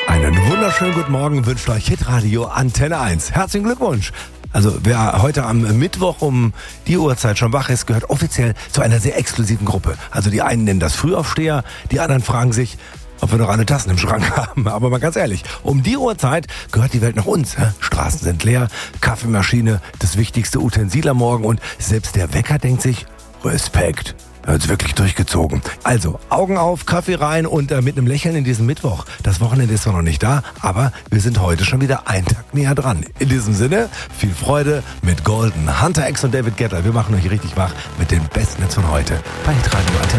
Einen wunderschönen guten Morgen wünscht euch Hitradio Antenne 1. Herzlichen Glückwunsch! Also wer heute am Mittwoch um die Uhrzeit schon wach ist, gehört offiziell zu einer sehr exklusiven Gruppe. Also die einen nennen das Frühaufsteher, die anderen fragen sich, ob wir noch alle Tassen im Schrank haben. Aber mal ganz ehrlich, um die Uhrzeit gehört die Welt noch uns. Straßen sind leer, Kaffeemaschine, das wichtigste Utensil am Morgen und selbst der Wecker denkt sich, Respekt. Er hat's wirklich durchgezogen. Also, Augen auf, Kaffee rein und mit einem Lächeln in diesen Mittwoch. Das Wochenende ist zwar noch nicht da, aber wir sind heute schon wieder einen Tag näher dran. In diesem Sinne, viel Freude mit Golden, Hunter X und David Guetta. Wir machen euch richtig wach mit den besten Hits von heute bei Hitradio Antenne.